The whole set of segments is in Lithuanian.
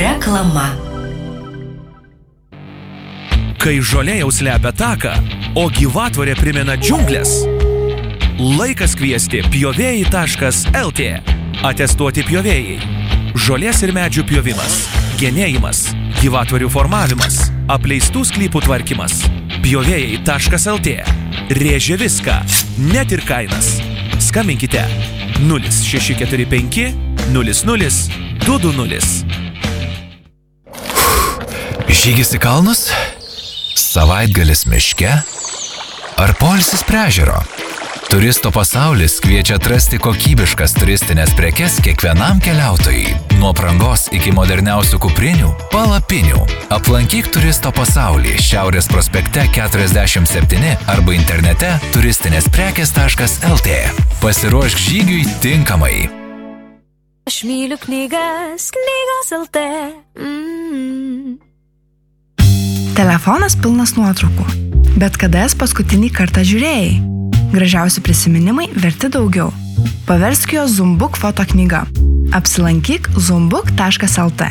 Reklama. Kai žolė jau slepia taką, o gyvatvorė primena džiunglės, laikas kviesti pjovėjai.lt. Atestuoti pjovėjai. Žolės ir medžių pjovimas, genėjimas, gyvatvorių formavimas, apleistų sklypų tvarkymas. Pjovėjai.lt. Rėžia viską, net ir kainas. Skambinkite 0645 00 220. Žygis į kalnus? Savaitgalis miške? Ar poilsis prie ežero? Turisto pasaulis kviečia atrasti kokybiškas turistinės prekes kiekvienam keliautojui. Nuo prangos iki moderniausių kuprinių, palapinių. Aplankyk Turisto pasaulį Šiaurės prospekte 47 arba internete turistinėsprekės.lt. Pasiruošk žygiui tinkamai. Aš myliu knygas, knygos LT. Telefonas pilnas nuotraukų. Bet kada jas paskutinį kartą žiūrėjai? Gražiausi prisiminimai verti daugiau. Paversk jo Zumbuk foto knyga. Apsilankyk zumbuk.lt.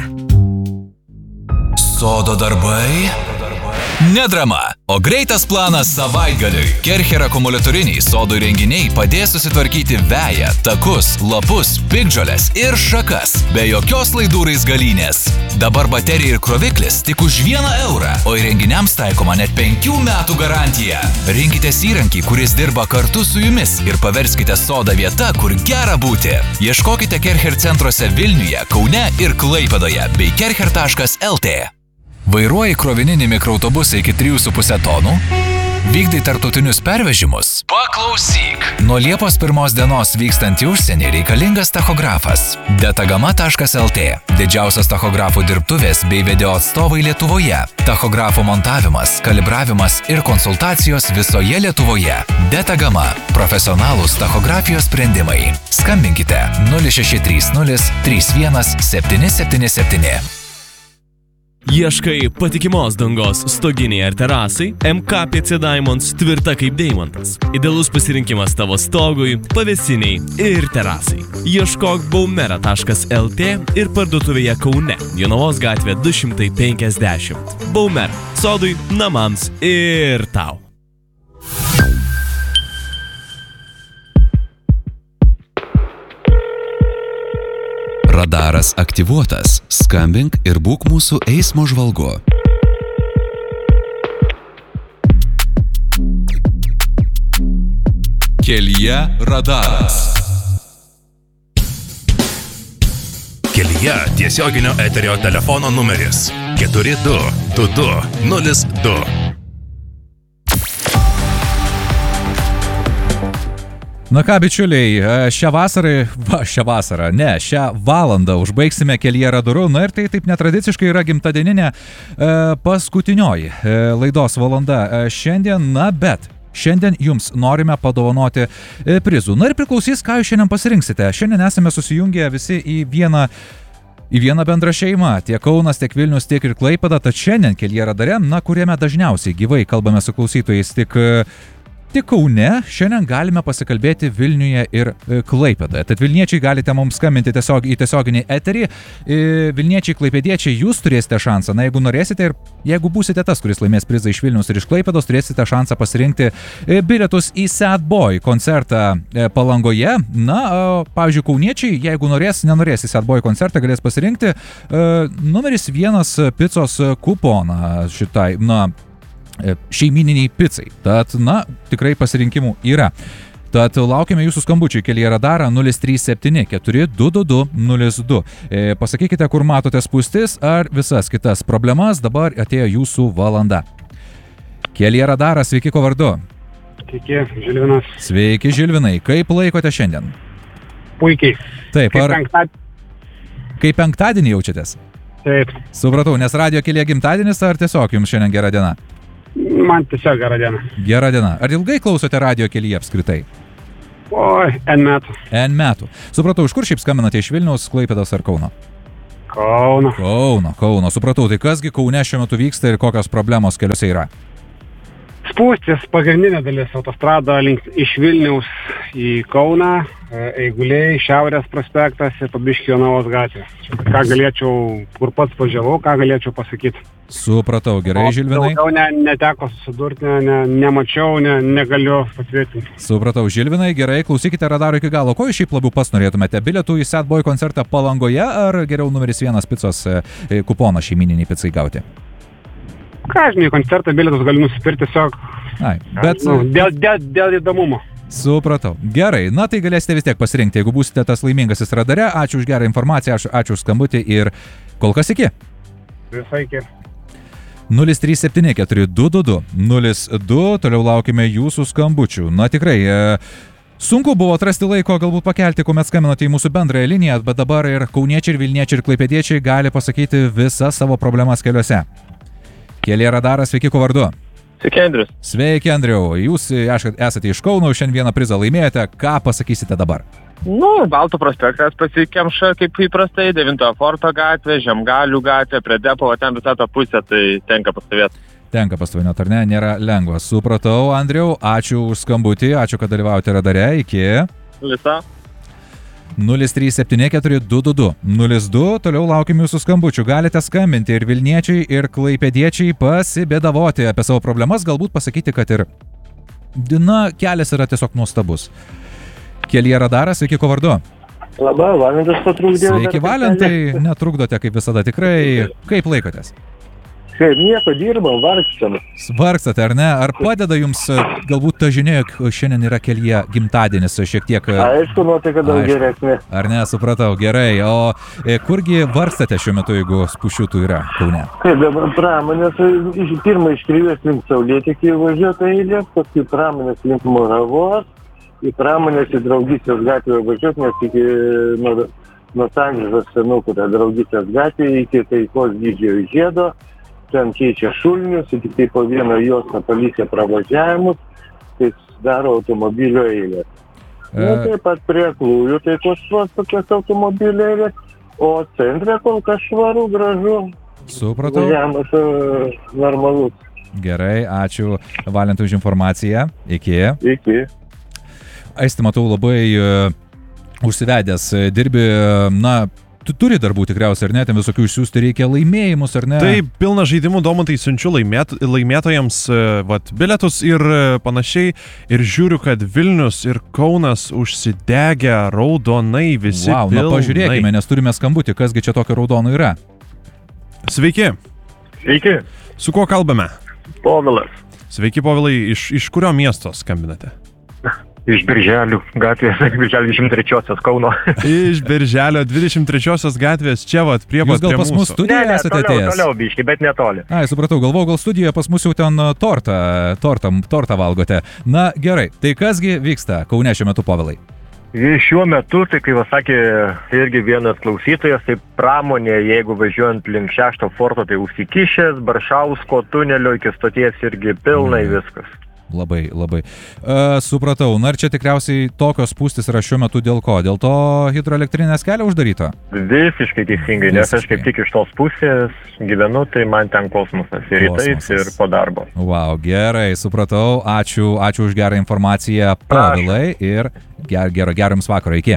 Sodo darbai? Nedrama, o greitas planas savaitgaliui. Kercher akumuliatoriniai sodo įrenginiai padės susitvarkyti veją, takus, lapus, piktžoles ir šakas. Be jokios laidų raizgalynės. Dabar baterija ir kroviklis tik už 1 eurą, o įrenginiams taikoma net 5 metų garantija. Rinkitės įrankį, kuris dirba kartu su jumis ir paverskite sodą vieta, kur gera būti. Ieškokite Kercher centruose Vilniuje, Kaune ir Klaipėdoje bei kercher.lt. Vairuoji krovininį mikroautobusą iki 3,5 tonų? Vykdai tarptautinius pervežimus? Paklausyk! Nuo Liepos 1 dienos vykstant į užsienį reikalingas tachografas. Detagama.lt. Didžiausios tachografų dirbtuvės bei video atstovai Lietuvoje. Tachografų montavimas, kalibravimas ir konsultacijos visoje Lietuvoje. Detagama. Profesionalūs tachografijos sprendimai. Skambinkite 0630 31 777. Ieškai patikimos dangos stoginiai ar terasai? MKPC Diamonds tvirta kaip deimantas. Idealus pasirinkimas tavo stogui, pavėsiniai ir terasai. Ieškok baumera.lt ir parduotuvėje Kaune, Jonavos gatvė 250. Baumera. Sodui, namams ir tau. Radaras aktyvuotas. Skambink ir būk mūsų eismo žvalgu. Kelyje radaras. Kelyje tiesioginio eterio telefono numeris 422202. Na ką, bičiuliai, šią valandą užbaigsime Kelyje radaru. Na ir tai taip netradiciškai yra gimtadieninė paskutinioji laidos valanda šiandien, bet šiandien jums norime padovanoti prizų. Na ir priklausys, ką jūs šiandien pasirinksite. Šiandien esame susijungę visi į vieną bendrą šeimą, tiek Kaunas, tiek Vilnius, tiek ir Klaipėda. Tad šiandien Kelyje radare, kuriame dažniausiai gyvai kalbame su klausytojais tik Kaune, šiandien galime pasikalbėti Vilniuje ir Klaipėdoje. Tad Vilniečiai galite mums skambinti į tiesioginį eterį. Vilniečiai, klaipėdiečiai, jūs turėsite šansą. Na, jeigu norėsite ir jeigu būsite tas, kuris laimės prizą iš Vilniaus ir iš Klaipėdos, turėsite šansą pasirinkti bilietus į Sad Boy koncertą Palangoje. Na, pavyzdžiui, kauniečiai, jeigu nenorės į Sad Boy koncertą, galės pasirinkti numeris 1 picos kuponą šitai, šeimininiai picai. Tad, tikrai pasirinkimų yra. Tad laukiame jūsų skambučių Kelyje radarą 037 422 02. Pasakykite, kur matote spūstis ar visas kitas problemas. Dabar atėjo jūsų valanda. Kelyje radaras, sveiki, ko vardu? Sveiki, Žilvinas. Sveiki, Žilvinai. Kaip laikote šiandien? Puikiai. Taip, kaip penktadienį jaučiatės? Taip. Supratau, nes radio Kelyje gimtadienis ar tiesiog jums šiandien gera diena? Man tiesiog gera diena. Gera diena. Ar ilgai klausote radio Kelyje apskritai? Oi, N metų. N metų. Supratau, iš kur šiaip skambinate, iš Vilniaus, Klaipėdos ar Kauno? Kauno. Supratau. Tai kasgi Kaune šiuo metu vyksta ir kokios problemos keliuose yra? Spūstis pagrindinė dalis autostrada iš Vilniaus į Kauną, eiguliai, Šiaurės prospektas ir pabiškį Jonavos gatvė. Ką galėčiau, kur pats važiavau, ką galėčiau pasakyti. Supratau, gerai, Žilvinai. Daugiau neteko susidurti, nemačiau, negaliu patvirtinti. Supratau, Žilvinai, gerai, klausykite radaro iki galo. Ko jūs šiaip labiau pats norėtumėte? Bilietų į Sad Boy koncertą Palangoje ar geriau numeris 1 picos kuponą šeimininiai picai gauti? Ką, žinai, koncertą bilietus galiu nusipirkti tiesiog dėl įdomumo. Supratau. Gerai, na tai galėsite vis tiek pasirinkti, jeigu būsite tas laimingasis radare. Ačiū už gerą informaciją, ačiū už skambutį ir kol kas iki. Visai iki. 037422202, toliau laukime jūsų skambučių. Na tikrai, sunku buvo atrasti laiko galbūt pakelti, kuomet skambinote į mūsų bendrąją liniją, bet dabar ir kauniečiai, ir vilniečiai, ir klaipėdiečiai gali pasakyti visas savo problemas keliuose. Kelyje radaras, sveiki, kuo vardu? Sveiki, Andrius. Sveiki, Andriau. Jūs esate iš Kauno, šiandien vieną prizą laimėjote. Ką pasakysite dabar? Baltų prospektas pasikemša kaip įprastai, 9 forto gatvė, Žemgalių gatvė, prie depo, ten visą tą pusę, tai tenka pastovėti. Tenka pastovėti, ar ne? Nėra lengva. Supratau, Andriau. Ačiū už skambutį, ačiū, kad dalyvaujate radare. Iki. Visa. 037422202, toliau laukiam jūsų skambučių. Galite skambinti ir vilniečiai, ir klaipėdiečiai pasibėdavoti apie savo problemas, galbūt pasakyti, kad ir kelias yra tiesiog nuostabus. Kelyje radaras, sveiki, kuo vardu? Labai, Valentas patrukdė. Sveiki, Valentai, netrukdote kaip visada, tikrai. Kaip laikotės? Kaip nieko dirbam, vargstam. Vargstate, ar ne? Ar padeda jums galbūt ta žinia, jog šiandien yra kelyje gimtadienis šiek tiek... Aišku, nuotaika daug geresnė. Ar ne, supratau, gerai. O kurgi vargstate šiuo metu, jeigu spūsčių yra Kaune? Kaip dabar pramonės, pirmą iš Kryvės link Saulėtekį važiuota eilė, paskui pramonės link Moravos, į pramonės į Draugystės gatvę važiuot, nes iki nuo Sankryžos senukų Draugystės gatvė iki Taikos didžiojo žiedo. Ten keičia šulinius, tik tai po vieną juostą palikę pravažiavimus, tai daro automobilio eilės. Taip pat prie Aklųjų Taikos tokios automobilio eilės, o centre kol kas švaru, gražu. Supratau. Važiavimas normalus. Gerai, ačiū Valentui už informaciją. Iki. Iki. Aisti, matau, labai užsivedęs dirbi, tu turi darbų tikriausiai, ar ne, ten visokių išsiųsti reikia laimėjimus, ar ne? Taip, pilna žaidimų, Domantai, siunčiu laimėtojams bilietus ir panašiai, ir žiūriu, kad Vilnius ir Kaunas užsidegę raudonai visi pilnai. Na pažiūrėkime, nes turime skambutį, kasgi čia tokio raudono yra. Sveiki. Sveiki. Su kuo kalbame? Povilas. Sveiki, Povilai, iš kurio miesto skambinate? Iš Birželio gatvės, Birželio 23 Kauno. Iš Birželio 23 gatvės, čia vat, prie mūsų. Jūs gal pas mus studijoje esate atėjęs? Toliau biški, bet netoli. Ai, supratau, galvojau, gal studijoje pas mus jau ten tortą valgote. Na, gerai, tai kasgi vyksta Kaune šiuo metu, Povilai? Šiuo metu, tai kaip sakė irgi vienas klausytojas, tai pramonė, jeigu važiuojant link 6 forto, tai užsikišęs, Baršausko tunelio iki stoties irgi pilnai viskas. Labai. Supratau. Na ir čia tikriausiai tokios spūstis yra šiuo metu dėl ko? Dėl to hidroelektrinės kelio uždaryto? Visiškai teisingai, nes aš kaip tik iš tos pusės gyvenu, tai man ten kosmosas. Ir rytais, ir po darbo. Wow, gerai, supratau. Ačiū už gerą informaciją, Povilai, ir gero jums vakaro. Iki.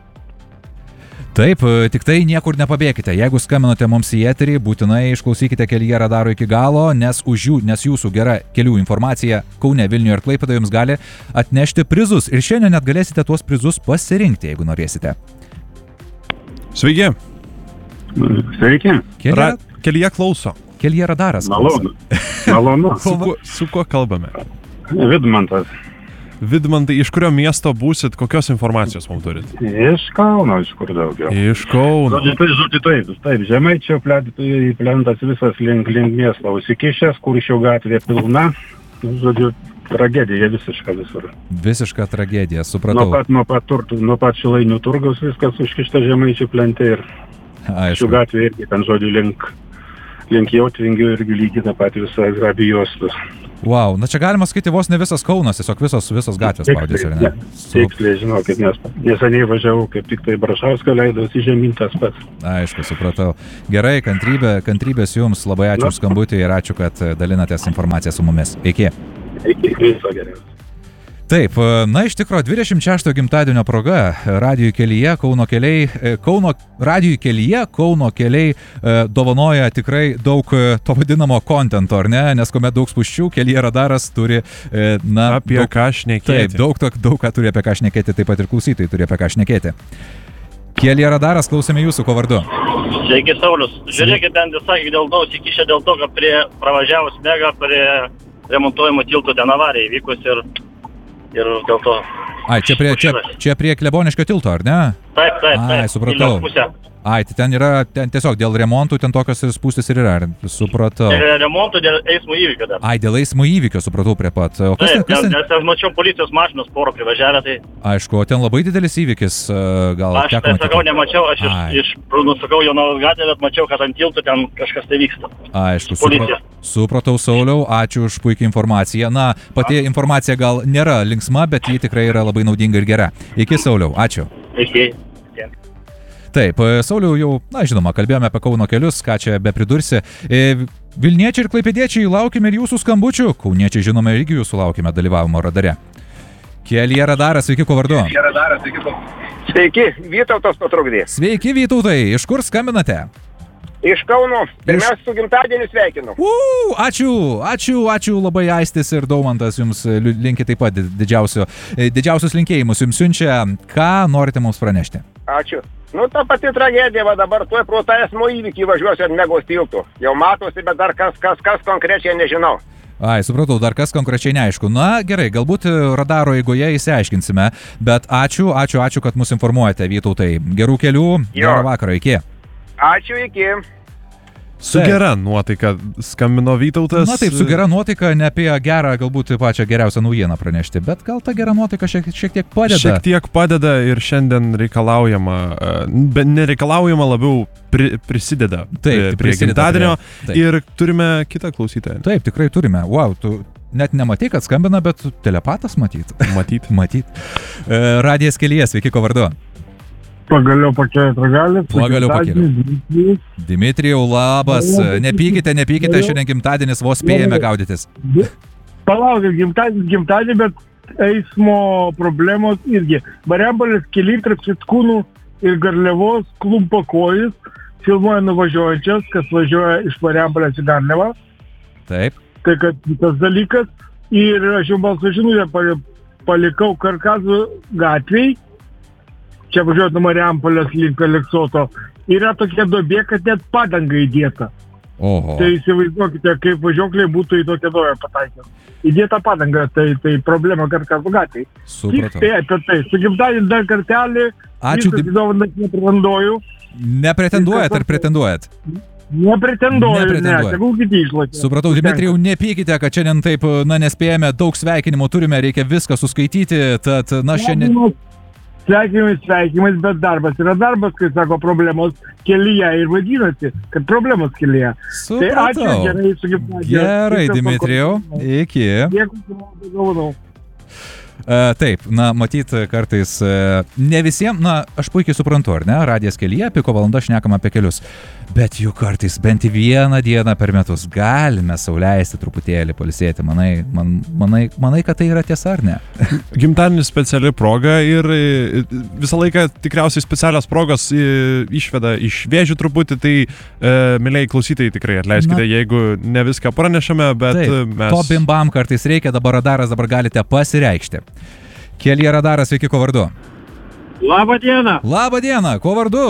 Taip, tik tai niekur nepabėkite. Jeigu skambinote mums į eterį, būtinai išklausykite Kelyje radaro iki galo, nes jūsų gera kelių informacija Kaune, Vilniuje ir Klaipėdoje jums gali atnešti prizus. Ir šiandien net galėsite tuos prizus pasirinkti, jeigu norėsite. Sveiki. Sveiki. Kelyje klauso. Kelyje radaras. Malonu. Su kuo kalbame? Vidmantas. Vidmantai, iš kurio miesto būsit, kokios informacijos mums turit? Iš Kauno, iš kur daugiau. Iš Kauno. Žodžiu, taip, Žemaičio plentas visas link miesto užsikišęs, Kuršių gatvė pilna. Žodžiu, tragedija visiška visur. Visiška tragedija, supratau. Nuo pat Šilainių turgaus viskas užkišta Žemaičio plente ir Šių gatvė irgi ten, žodžiu, link Jautvingių irgi lygiai tą patį visą grabijostus. Wow, na čia galima sakyti vos ne visas Kaunas, tiesiog visos gatvės spaudėsi, ar ne? Tiksliai, žinokit, nes neseniai važiavau, kaip tik tai Brašauską leidosi žemyn tas pats. Aišku, supratau. Gerai, kantrybės jums, labai ačiū už skambutį ir ačiū, kad dalinatės informaciją su mumis. Iki. Iki viso geriausio. Taip, na iš tikro 26 gimtadienio proga Radijų kelyje Radijų kelyje Kauno keliai dovanoja tikrai daug to vadinamo kontento, ar ne? Nes kuomet daug spūsčių, kelyje radaras turi, apie ką šnekėti. Taip, daug ką turi apie ką šnekėti, taip pat ir klausytojai turi apie ką šnekėti. Kelyje radaras, klausome jūsų, ko vardu. Sveiki, Saulius. Žiūrėkit, ten sakė, dėl to įsikišę dėl to, kad pravažiavus Megą prie remontuojimo tilto ten avarija įvykus ir dėl to... Ai, čia prie Kleboniškio tilto, ar ne? Taip. Ai, supratau. Ai, tai ten tiesiog dėl remontų ten tokios spūstis ir yra, supratau. Dėl remontų, dėl eismo įvykio dar. Ai, dėl eismo įvykio, supratau prie pat. Taip, nes aš mačiau policijos mašinos porą privažiavę, tai... Aišku, o ten labai didelis įvykis, gal aš tai sakau, nemačiau, aš nusakau Jonavos gatvę, bet mačiau, kad ant tiltų ten kažkas tai vyksta. Aišku, supratau, Sauliau, ačiū už puikią informaciją. Na, pati informacija gal nėra linksma, bet ji tikrai yra labai naudinga ir gera. Iki, Sauliau, ačiū. Iki. Taip, Sauliau jau, žinoma, kalbėjome apie Kauno kelius, ką čia be pridursi. Vilniečiai ir klaipėdiečiai, laukime ir jūsų skambučių. Kauniečiai, žinome, irgi jūsų laukime dalyvavimo radare. Kelyje radaras, sveiki, ko vardu? Sveiki, Vytautas Patrukdė. Sveiki, Vytautai, iš kur skambinate? Iš Kauno, pirmiausia, su gimtadieniu sveikinu. Ačiū, labai Aistis ir Daumantas jums linki taip pat didžiausius linkėjimus jums siunčia. Ką norite mums pranešti? Ačiū. Ta pati tragedija, va dabar tuoj pro tą eismo įvykį važiuosiu ant Megos tiltų. Jau matosi, bet dar kas konkrečiai nežinau. Ai, supratau, dar kas konkrečiai neaišku. Na, gerai, galbūt radaro eigoje įsiaiškinsime, bet ačiū, kad mus informuojate, Vytautai. Gerų kelių, gero vakaro, iki. Ačiū, iki. Su gera nuotaika skambino Vytautas. Na taip, su gera nuotaika, ne apie gerą, galbūt pačią geriausią naujieną pranešti, bet gal ta gera nuotaika šiek tiek padeda. Šiek tiek padeda ir šiandien reikalaujama, nereikalaujama, labiau prisideda prie gimtadienio. Ir turime kitą klausytoją. Taip, tikrai turime. Wow, tu net nematai, kad skambina, bet telepatas matyt. Matyt. Radijas kelyje, sveiki, ko vardu? Pagaliau pakėlė tragalis. Pagaliau pakėlė. Dimitrijau, labas. Nepykite, šiandien gimtadienis, vos spėjame gaudytis. Palaukit, gimtadienį, bet eismo problemos irgi. Marijampolės kely tarp Sitkūnų ir Garliavos klumpa kojus, filmuoja nuvažiuojančias, kas važiuoja iš Marijampolės į Garliavą. Taip. Tai kad tas dalykas. Ir aš jau balso žinutę palikau Karkazų gatvėj. Čia važiuojant nuo Marijampolės link Aleksoto, yra tokia duobė, kad net padanga įdėta. Oho. Tai įsivaizduokite, kaip važiuokliai būtų į tokią duobę pataikę. Įdėta padanga, tai problema Karkazų gatvėj. Supratau. Tik apie tai. Su gimtadieniu dar kartelį. Ačiū. Nepretenduoju. Nepretenduojat ar pretenduojat? Nepretenduoju, tegul kiti išlaikė. Supratau, Dimitrijau, nepykite, kad šiandien taip, nespėjame, daug sveikinimų turime, reikia viską suskaityti, tad, šiandien... Sveikimais, bet darbas yra darbas, kai sako problemos kelyje ir vadinasi, kad problemos kelyje. Supratau. Tai ačiū, gerai, su gimtadieniu. Gerai, Dimitrijau, iki. Dėkui, gaunau. Taip, matyt, kartais ne visiems, aš puikiai suprantu, ar ne, radijas kelyje, piko valanda šnekam apie kelius, bet juk kartais bent vieną dieną per metus galime sau leisti truputėlį pailsėti, manai, kad tai yra tiesa, ar ne? Gimtadienis speciali proga ir visą laiką tikriausiai specialios progos išveda iš vėžių truputį, tai mėlyjei klausytojai tikrai atleiskite, jeigu ne viską pranešame, bet taip, mes... To bimbam kartais reikia, dabar galite pasireikšti. Kelyje radaras, sveiki, ko vardu? Labą dieną. Labą dieną, ko vardu?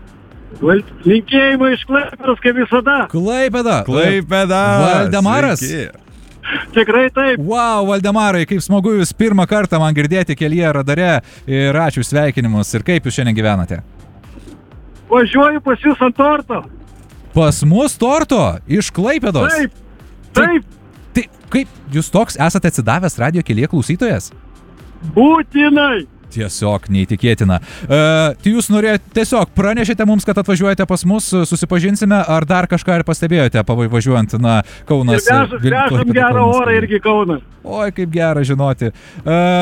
Linkėjimai iš Klaipėdos, kaip visada. Klaipėda. Valdemaras. Tikrai taip. Wow, Valdemarai, kaip smagu jūs pirmą kartą man girdėti kelyje radare ir ačiū sveikinimus. Ir kaip jūs šiandien gyvenate? Važiuoju pas jūs ant torto. Pas mus torto? Iš Klaipėdos? Taip. Tai kaip, jūs toks esate atsidavęs radijo kelyje klausytojas? Būtinai. Tiesiog neįtikėtina. Tai jūs tiesiog pranešėte mums, kad atvažiuojate pas mus, susipažinsime, ar dar kažką ir pastebėjote, važiuojant, Kaunas. Vežam gerą orą irgi Kaunas. Oi, kaip gera žinoti.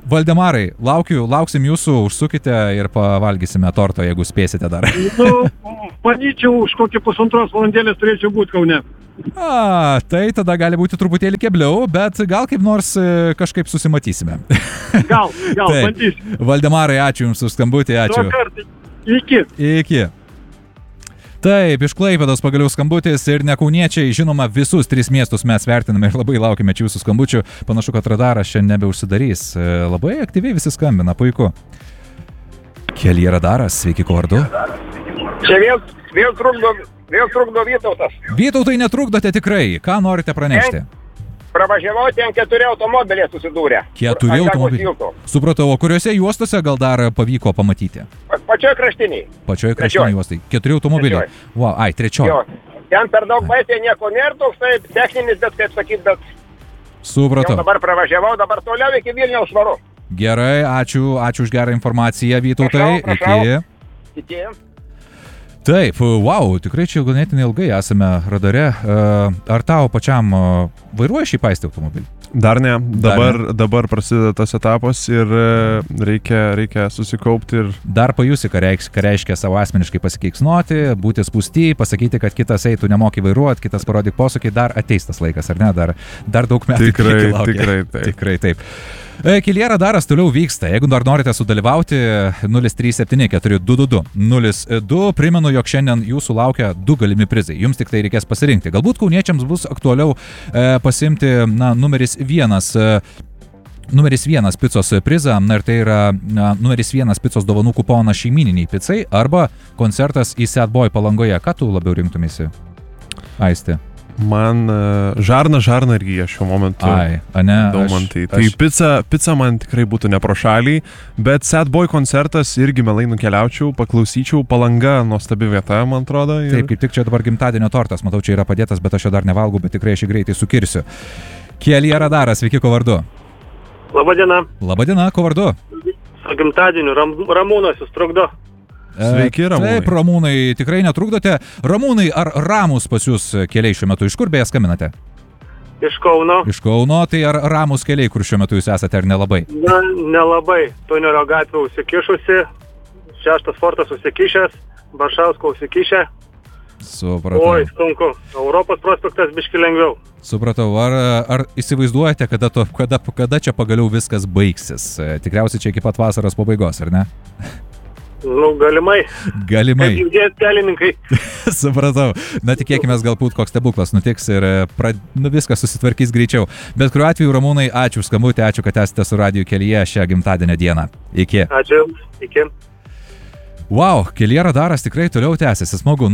Valdemarai, lauksim jūsų, užsukite ir pavalgysime torto, jeigu spėsite dar. Manyčiau, už kokį 1,5 valandėlės turėčiau būti Kaune. Tai tada gali būti truputėlį kebliau, bet gal kaip nors kažkaip susimatysime. Gal, bandysim. Valdemarai, ačiū Jums už skambutį, ačiū. Iki. Taip, iš Klaipėdos pagaliau skambutis ir ne kauniečiai, žinoma, visus 3 miestus mes vertiname ir labai laukime čia jūsų skambučių. Panašu, kad radaras šiandien nebeužsidarys. Labai aktyviai visi skambina, puiku. Kelyje radaras, sveiki, kuo vardu? Čia vėl trukdo Vytautas. Vytautai, netrukdote tikrai. Ką norite pranešti? Pravažiavau, ten 4 automobiliai susidūrė. 4 automobiliai. Supratau, o kuriuose juostose gal dar pavyko pamatyti? Pačioje kraštiniai. Pačioje kraštiniai juostai. 4 automobiliai. Trečioji. Ten per daug baisiai nieko nėra, toks tai techninis, bet kaip sakyt, bet... Supratau. Jau dabar pravažiavau, dabar toliau iki Vilniaus varu. Gerai, ačiū už gerą informaciją, Vytautai. Iki. Taip, tikrai čia ganėtinai ilgai esame radare. Ar tau pačiam vairuoja šį paistį automobilį? Dar ne. Dabar prasideda tas etapas ir reikia susikaupti ir... Dar pajusi, ką reiškia savo asmeniškai pasikeiksnuoti, būti spūsty, pasakyti, kad kitas eitų nemoki vairuoti, kitas parodyk posūkį, dar ateis tas laikas, ar ne? Dar daug metų. Tikrai taip. Kelyje radaras toliau vyksta. Jeigu dar norite sudalyvauti, 037422202. Primenu, jog šiandien jūsų laukia 2 galimi prizai. Jums tik tai reikės pasirinkti. Galbūt kauniečiams bus aktualiau pasiimti numeris 1 picos prizą, ir tai yra numeris 1 picos dovanų kuponas šeimyniniai picai arba koncertas į Sad Boy Palangoje. Ką tu labiau rinktumėsi, Aisti? Man žarna irgi šiuo momentu. Daumantai. Tai pica man tikrai būtų ne pro šalį, bet Sad Boy koncertas irgi mielai nukeliaučiau, paklausyčiau. Palanga nuostabi vieta, man atrodo. Taip, kaip tik čia dabar gimtadienio tortas, matau, čia yra padėtas, bet aš jo dar nevalgau, bet tikrai aš jį greitai sukirsiu. Kelyje radaras, sveiki, kuo vardu? Labadiena, kuo vardu? Su gimtadieniu, Ramūnas jūs trukdo. Sveiki, Ramūnai. Taip, Ramūnai, tikrai netrukdote. Ramūnai, ar ramus pas jūs keliai šiuo metu? Iš kur beje skambinate? Iš Kauno. Iš Kauno, tai ar ramus keliai, kur šiuo metu jūs esate, ar nelabai? Nelabai. Tunerio gatvė užsikišusi, 6 fortas užsikišęs, Baršausko užsikišę. Supratau. Oi, sunku. Europos prospektas biški lengviau. Supratau. Ar įsivaizduojate, kada čia pagaliau viskas baigsis? Tikriausiai čia iki pat vasaros pabaigos, ar ne? Galimai. Kaip girdėt kelininkai. Supratau. Na, tikėkime, galbūt koks stebuklas nutiks ir viskas susitvarkys greičiau. Bet kuriuo atveju, Ramūnai, ačiū už skambutį, ačiū, kad esate su radiju kelyje šią gimtadienio dieną. Iki. Ačiū. Iki. Kelyje radaras tikrai toliau tęsiasi. Smagu,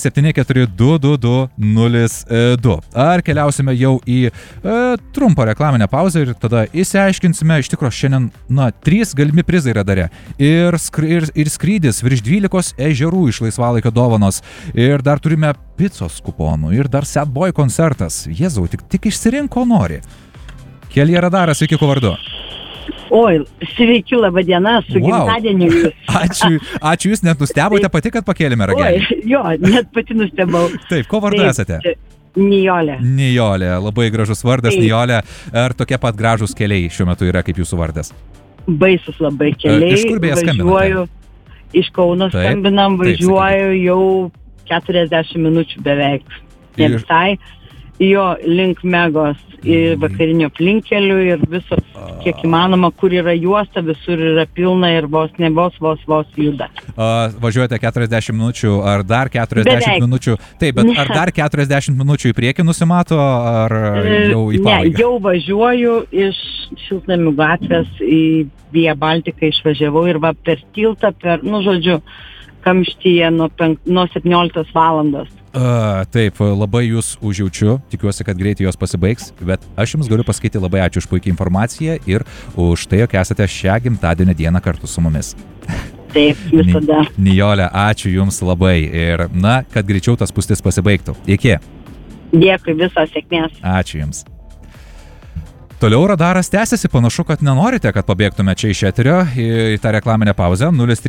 037422202. Ar keliausime jau į trumpą reklaminę pauzę ir tada įsiaiškinsime, iš tikrųjų šiandien, 3 galimi prizai radare. Ir skrydis virš 12 ežerų iš laisvalaikio dovanos. Ir dar turime picos kuponų. Ir dar Sad Boy koncertas. Jėzau, tik išsirink, ko nori. Kelyje radaras, sveiki, kuo vardu? Oi, sveiki, laba diena, su gimtadieniu jūs. Ačiū, jūs net nustebote pati, kad pakėlėme ragelį. Jo, net pati nustebau. Taip, ko vardu esate? Nijolė. Nijolė, labai gražus vardas, Nijolė. Ar tokie pat gražus keliai šiuo metu yra kaip jūsų vardas? Baisus labai keliai. Iš kur beje skambinate? Iš Kauno skambinam, važiuoju jau 40 minučių beveik. Ne visai. Jo, link Megos į vakarinio aplinkelių ir visos, kiek įmanoma, kur yra juosta, visur yra pilna ir vos juda. Važiuojate 40 minučių, ar dar 40 minučių? Taip, bet ar dar 40 minučių į priekį nusimato, ar jau į pabaigą? Ne, jau važiuoju iš Šiltnamių gatvės į Via Baltica išvažiavau ir va per tiltą, kamštyje nuo 17 valandos. Taip, labai jūs užjaučiu, tikiuosi, kad greitai jos pasibaigs, bet aš jums galiu pasakyti labai ačiū už puikią informaciją ir už tai, jog esate šią gimtadienio dieną kartu su mumis. Taip, visada. Nijolė, ačiū jums labai ir, kad greičiau tas spūstis pasibaigtų. Iki. Dėkui, visos sėkmės. Ačiū jums. Toliau radaras tęsiasi, panašu, kad nenorite, kad pabėgtume čia iš eterio į tą reklaminę pauzę.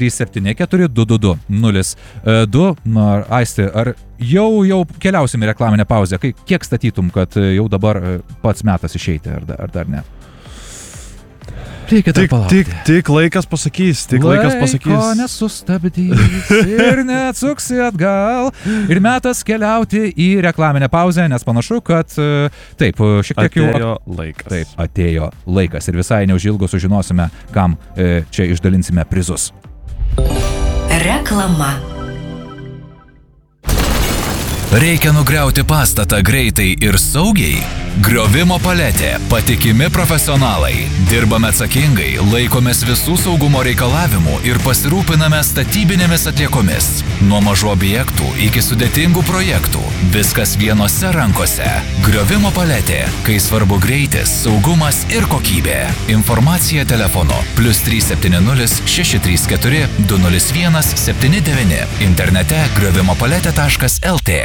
037422202. Aisti, ar jau keliausime į reklaminę pauzę? Kiek statytum, kad jau dabar pats metas išeiti, ar dar ne? Reikia dar palaukti. Tik laikas pasakys, Laiko nesustabdys ir neatsuksi atgal. Ir metas keliauti į reklaminę pauzę, nes panašu, kad taip, šiek tiek jau... Atėjo laikas. Taip, atėjo laikas. Ir visai neužilgo sužinosime, kam čia išdalinsime prizus. Reklama. Reikia nugriauti pastatą greitai ir saugiai? Griovimo paletė. Patikimi profesionalai. Dirbame atsakingai, laikomės visų saugumo reikalavimų ir pasirūpiname statybinėmis atliekomis. Nuo mažų objektų iki sudėtingų projektų. Viskas vienose rankose. Griovimo paletė. Kai svarbu greitis, saugumas ir kokybė. Informacija telefonu +370 634 201 79. Internete griovimopaletė.lt.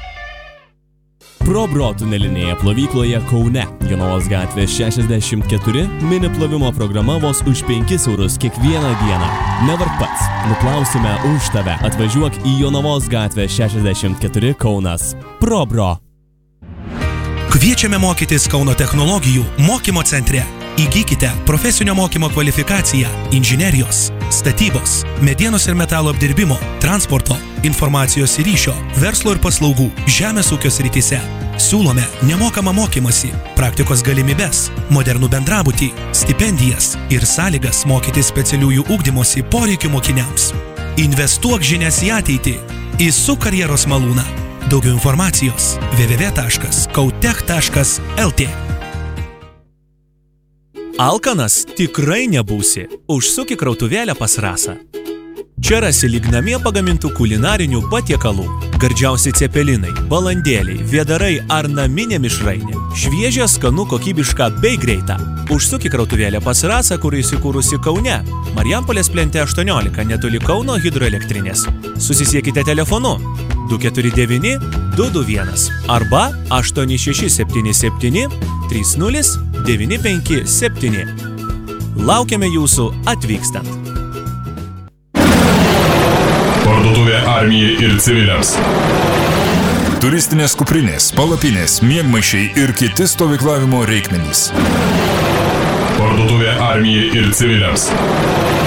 ProBro tunelinėje plovykloje Kaune, Jonavos gatvė 64, mini plovimo programa vos už 5 eurus kiekvieną dieną. Nevark pats, nuplausime už tave. Atvažiuok į Jonavos gatvę 64 Kaunas. ProBro. Kviečiame mokytis Kauno technologijų mokymo centre. Įgykite profesinio mokymo kvalifikaciją inžinerijos, statybos, medienos ir metalo apdirbimo, transporto, informacijos ir ryšio, verslo ir paslaugų, žemės ūkio srityse. Siūlome nemokamą mokymąsi, praktikos galimybes, modernų bendrabutį, stipendijas ir sąlygas mokyti specialiųjų ugdymosi poreikių mokiniams. Investuok žinias į ateitį. Įsuk karjeros malūną. Daugiau informacijos www.kautech.lt. Alkanas tikrai nebūsi. Užsuk į krautuvėlę pas Rasą. Čia rasi lyg namie pagamintų kulinarinių patiekalų. Gardžiausi cepelinai, balandėliai, vėdarai ar naminė mišrainė. Šviežia, skanu, kokybiška bei greita. Užsuk į krautuvėlę pas Rasą, kur įsikūrusi Kaune. Marijampolės plente 18, netoli Kauno hidroelektrinės. Susisiekite telefonu 249 221 arba 8677 30 957. Laukiame jūsų atvykstant. Parduotuvė armijai ir civiliams. Turistinės kuprinės, palapinės, miegmaišiai ir kiti stovyklavimo reikmenys. Parduotuvė armijai ir civiliams.